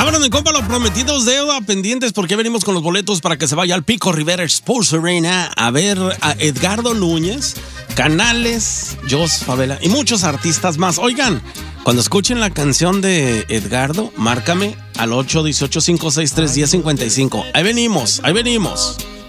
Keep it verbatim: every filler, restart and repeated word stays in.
Vámonos, mi compa, los prometidos deuda pendientes porque venimos con los boletos para que se vaya al Pico Rivera Sports Arena a ver a Edgardo Núñez, Canales, Jos Favela y muchos artistas más. Oigan, cuando escuchen la canción de Edgardo, márcame al ocho uno ocho, cinco seis tres, uno cero cinco cinco. Ahí venimos, ahí venimos.